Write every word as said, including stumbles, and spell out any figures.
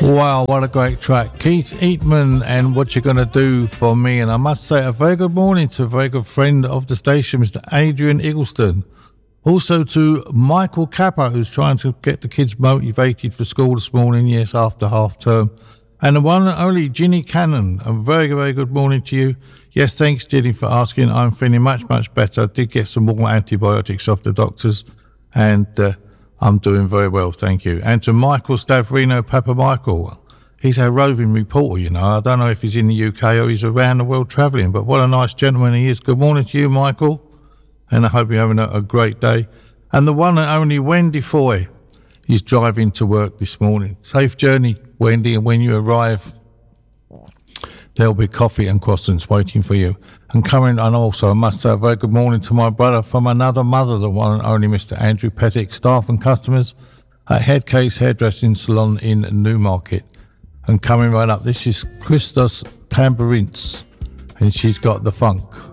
Wow, what a great track. Keith Eatman and What You're Gonna Do For Me. And I must say a very good morning to a very good friend of the station, Mister Adrian Eggleston. Also to Michael Capper, who's trying to get the kids motivated for school this morning, yes, after half term. And the one and only Ginny Cannon. A very, very good morning to you. Yes, thanks, Ginny, for asking. I'm feeling much, much better. I did get some more antibiotics off the doctors, and uh, I'm doing very well, thank you. And to Michael Stavrino, Papa Michael. He's our roving reporter, you know. I don't know if he's in the U K or he's around the world travelling, but what a nice gentleman he is. Good morning to you, Michael. And I hope you're having a, a great day. And the one and only Wendy Foy is driving to work this morning. Safe journey, Wendy, and when you arrive, there'll be coffee and croissants waiting for you. And coming, and also I must say a very good morning to my brother from another mother, the one and only Mister Andrew Pettick, staff and customers at Headcase Hairdressing Salon in Newmarket. And coming right up, this is Christos Tambourines, and she's got the funk.